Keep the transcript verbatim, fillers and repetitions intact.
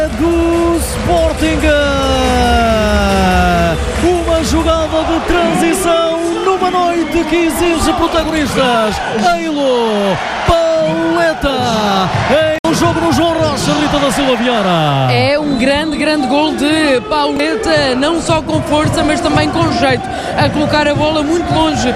Do Sporting, uma jogada de transição numa noite que exige protagonistas. Eilo Pauleta é o jogo no João Rocha. Rita da Silva Vieira. É um grande, grande gol de Pauleta, não só com força, mas também com jeito, a colocar a bola muito longe